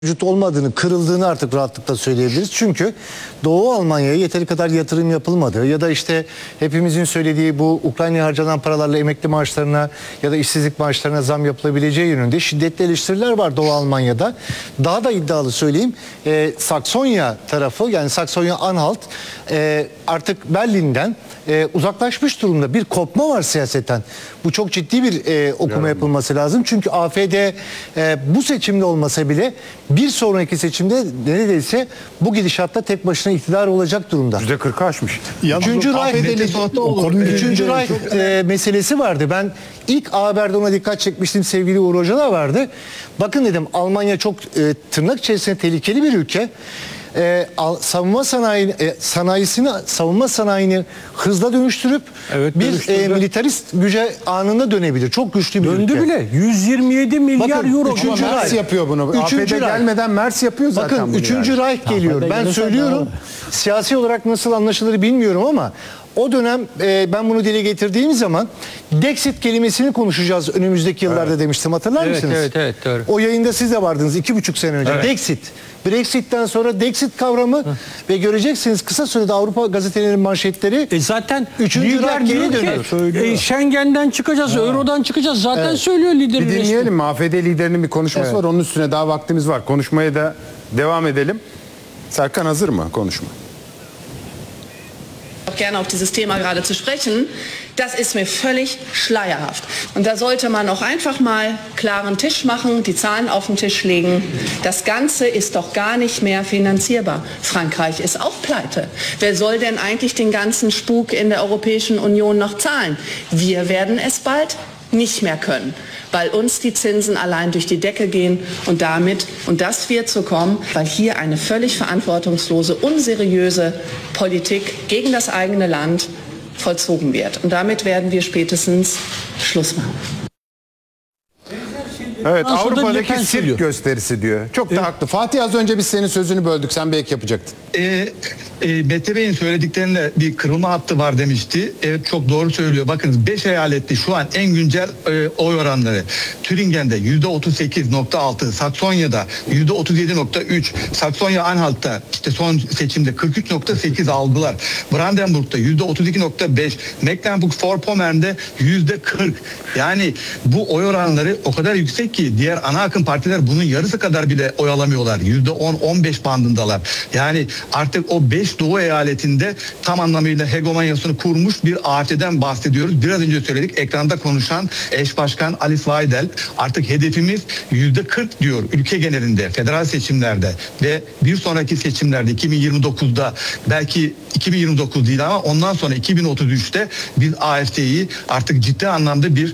mevcut olmadığını, kırıldığını artık rahatlıkla söyleyebiliriz. Çünkü Doğu Almanya'ya yeteri kadar yatırım yapılmadı ya da işte hepimizin söylediği bu Ukrayna'ya harcanan paralarla emekli maaşlarına ya da işsizlik maaşlarına zam yapılabileceği yönünde şiddetli eleştiriler var Doğu Almanya'da. Daha da iddialı söyleyeyim, Saksonya tarafı, yani Saksonya-Anhalt artık Berlin'den uzaklaşmış durumda. Bir kopma var siyasetten. Bu çok ciddi bir okuma yapılması lazım. Çünkü AfD bu seçimde olmasa bile bir sonraki seçimde neredeyse bu gidişatta tek başına iktidar olacak durumda. %40'ı aşmış. Üçüncü Reich meselesi vardı. Ben ilk haberde ona dikkat çekmiştim, sevgili Uğur Hoca da vardı. Bakın dedim, Almanya çok tırnak içerisinde tehlikeli bir ülke. Savunma sanayini hızla dönüştürüp militarist güce anında dönebilir. Çok güçlü bir ülke. Döndü bile. 127 milyar euro. Merz yapıyor bunu. AfD gelmeden Merz yapıyor zaten. Bakın 3. Reich geliyor. Ben söylüyorum. Siyasi olarak nasıl anlaşılır bilmiyorum ama o dönem ben bunu dile getirdiğim zaman Dexit kelimesini konuşacağız önümüzdeki yıllarda demiştim. Hatırlar mısınız? Evet, doğru. O yayında siz de vardınız 2,5 sene önce. Evet. Dexit. Brexit'ten sonra Dexit kavramı ve göreceksiniz kısa sürede Avrupa gazetelerinin manşetleri Zaten Üçüncü lider Reich geri diyor ki dönüyor. Schengen'den çıkacağız, Euro'dan çıkacağız. Zaten söylüyor liderin. Bir dinleyelim mi? AfD liderinin bir konuşması var. Onun üstüne daha vaktimiz var. Konuşmaya da devam edelim. Serkan hazır mı konuşma? Auch gerne auf dieses Thema gerade zu sprechen, das ist mir völlig schleierhaft. Und da sollte man auch einfach mal klaren Tisch machen, die Zahlen auf den Tisch legen. Das Ganze ist doch gar nicht mehr finanzierbar. Frankreich ist auch pleite. Wer soll denn eigentlich den ganzen Spuk in der Europäischen Union noch zahlen? Wir werden es bald nicht mehr können, weil uns die Zinsen allein durch die Decke gehen und damit, und das wird so kommen, weil hier eine völlig verantwortungslose, unseriöse Politik gegen das eigene Land vollzogen wird. Und damit werden wir spätestens Schluss machen. Evet, Aslında Avrupa'daki Lepen sirk söylüyor. gösterisi diyor. Çok da haklı. Fatih, az önce biz senin sözünü böldük. Sen belki yapacaktın. Mete Bey'in söylediklerinde bir kırılma hattı var demişti. Evet, çok doğru söylüyor. Bakınız 5 eyalette şu an en güncel oy oranları. Thüringen'de %38.6, Saksonya'da %37.3, Saksonya-Anhalt'ta işte son seçimde 43.8 aldılar. Brandenburg'da %32.5, Mecklenburg-Vorpommern'de %40. Yani bu oy oranları o kadar yüksek ki diğer ana akım partiler bunun yarısı kadar bile oy alamıyorlar. %10-15 bandındalar. Yani artık o 5 Doğu eyaletinde tam anlamıyla hegemonyasını kurmuş bir AfD'den bahsediyoruz. Biraz önce söyledik, ekranda konuşan eş başkan Alice Weidel, artık hedefimiz %40 diyor ülke genelinde federal seçimlerde ve bir sonraki seçimlerde 2029'da, belki 2029 değil ama ondan sonra 2033'te biz AfD'yi artık ciddi anlamda bir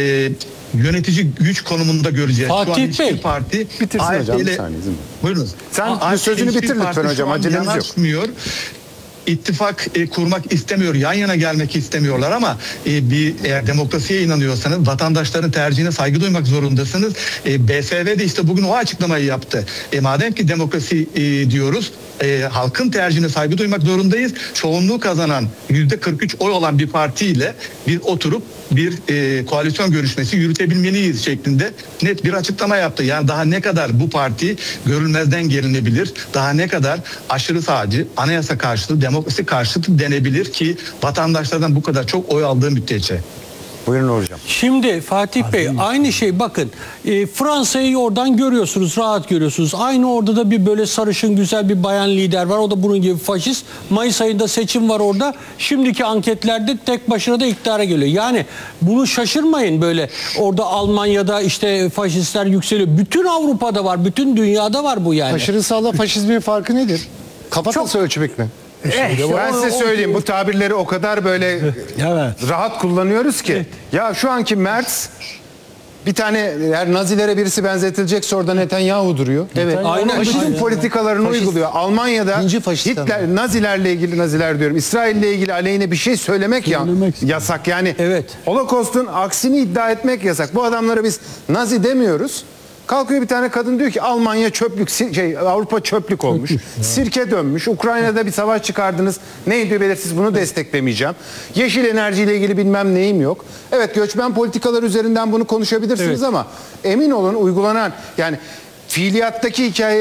yönetici güç konumunda göreceğiz. Fatih şu an hiçbir Bey, parti bitirsin hocam, bir AfD ile... saniye izin ver. Buyurun. Sen sözünü bitir lütfen hocam, acelemiz yok. Yanaşmıyor. İttifak kurmak istemiyor, yan yana gelmek istemiyorlar ama eğer demokrasiye inanıyorsanız vatandaşların tercihine saygı duymak zorundasınız. BSV de işte bugün o açıklamayı yaptı. Madem ki demokrasi diyoruz, halkın tercihine saygı duymak zorundayız. Çoğunluğu kazanan %43 oy olan bir partiyle bir oturup bir koalisyon görüşmesi yürütebilmeliyiz şeklinde net bir açıklama yaptı. Yani daha ne kadar bu parti görülmezden gelinebilir, daha ne kadar aşırı sağcı, anayasa karşıtı, demokrasi karşıtı denebilir ki vatandaşlardan bu kadar çok oy aldığı müddetçe. Buyurun hocam. Şimdi Fatih Bey, aynı şey bakın. Fransa'yı oradan görüyorsunuz, rahat görüyorsunuz. Aynı orada da bir böyle sarışın güzel bir bayan lider var. O da bunun gibi faşist. Mayıs ayında seçim var orada. Şimdiki anketlerde tek başına da iktidara geliyor. Yani bunu şaşırmayın böyle. Orada Almanya'da işte faşistler yükseliyor. Bütün Avrupa'da var, bütün dünyada var bu yani. Aşırı sağla faşizmin farkı nedir? Kafatası ölçmek mi? Ben size söyleyeyim, bu tabirleri o kadar böyle rahat kullanıyoruz ki. Ya şu anki Merz, bir tane eğer Nazilere birisi benzetilecekse orada Netanyahu duruyor. Evet. Aynen. Bütün politikalarını uyguluyor. Almanya'da İkinci faşist Hitler, Nazilerle ilgili, Naziler diyorum, İsrail'le ilgili aleyhine bir şey söylemek yasak. Yani Holocaust'un aksini iddia etmek yasak. Bu adamlara biz Nazi demiyoruz. Kalkıyor bir tane kadın diyor ki Almanya çöplük, Avrupa çöplük olmuş. Sirke dönmüş. Ukrayna'da bir savaş çıkardınız. Neydi belirsiz, bunu desteklemeyeceğim. Yeşil enerjiyle ilgili bilmem neyim yok. Evet, göçmen politikalar üzerinden bunu konuşabilirsiniz ama emin olun uygulanan, yani fiiliyattaki hikaye